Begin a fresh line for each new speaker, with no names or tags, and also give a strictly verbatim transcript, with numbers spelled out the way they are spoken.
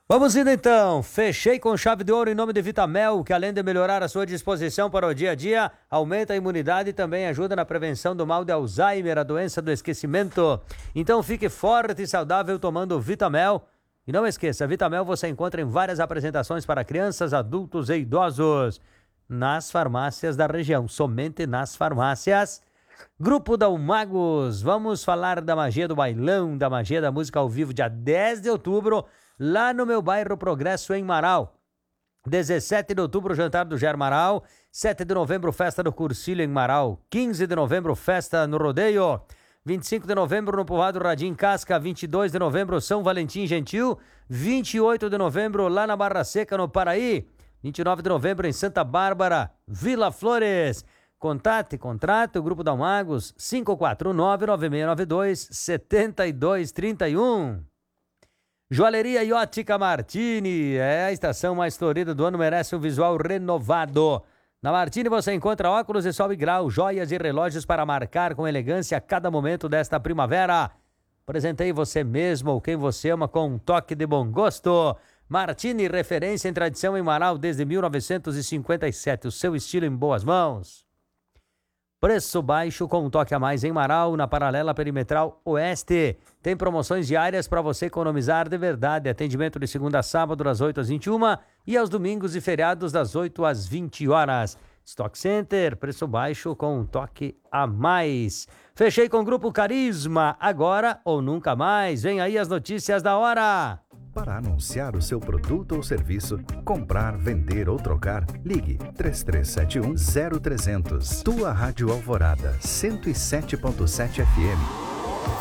Vamos indo então, fechei com chave de ouro em nome de Vitamel, que além de melhorar a sua disposição para o dia a dia, aumenta a imunidade e também ajuda na prevenção do mal de Alzheimer, a doença do esquecimento. Então fique forte e saudável tomando Vitamel. E não esqueça, Vitamel você encontra em várias apresentações para crianças, adultos e idosos. Nas farmácias da região, somente nas farmácias. Grupo Dalmagos, vamos falar da magia do bailão, da magia da música ao vivo, dia dez de outubro, lá no meu bairro Progresso, em Marau. dezessete de outubro, jantar do Ger Marau. sete de novembro, festa do Cursilho, em Marau. quinze de novembro, festa no Rodeio. vinte e cinco de novembro, no Povoado Radim Casca. vinte e dois de novembro, São Valentim Gentil. vinte e oito de novembro, lá na Barra Seca, no Paraí. vinte e nove de novembro, em Santa Bárbara, Vila Flores. Contate, contrato, Grupo Dalmagos, cinco quatro nove, nove seis nove dois, sete dois três um. Joalheria e Ótica Martini, é a estação mais florida do ano, merece um visual renovado. Na Martini você encontra óculos e sol e grau, joias e relógios para marcar com elegância cada momento desta primavera. Apresentei você mesmo ou quem você ama com um toque de bom gosto. Martini, referência em tradição em Marau desde mil novecentos e cinquenta e sete, o seu estilo em boas mãos. Preço baixo com um toque a mais em Marau, na paralela perimetral oeste. Tem promoções diárias para você economizar de verdade. Atendimento de segunda a sábado, das oito às vinte e uma e aos domingos e feriados, das oito às vinte horas. Stock Center, preço baixo com um toque a mais. Fechei com o Grupo Carisma, agora ou nunca mais. Vem aí as notícias da hora.
Para anunciar o seu produto ou serviço, comprar, vender ou trocar, ligue três três sete um, zero trezentos. Tua Rádio Alvorada, cento e sete ponto sete F M.